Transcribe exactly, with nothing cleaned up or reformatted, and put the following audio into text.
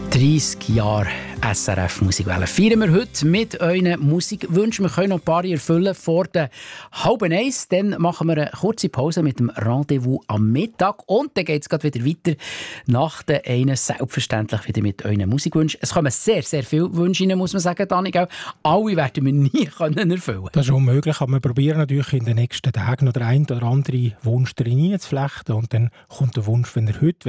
dreissig Jahre S R F Musikwelle feiern wir heute mit euren Musikwünschen. Wir können noch ein paar erfüllen vor der halben eins. Dann machen wir eine kurze Pause mit dem Rendezvous am Mittag. Und dann geht es gleich wieder weiter nach der einen selbstverständlich wieder mit euren Musikwünschen. Es kommen sehr, sehr viele Wünsche rein, muss man sagen, Dani. Alle werden wir nie können erfüllen. Das ist unmöglich, aber wir probieren natürlich in den nächsten Tagen noch den einen oder anderen Wunsch drin zu flechten. Und dann kommt der Wunsch, wenn er heute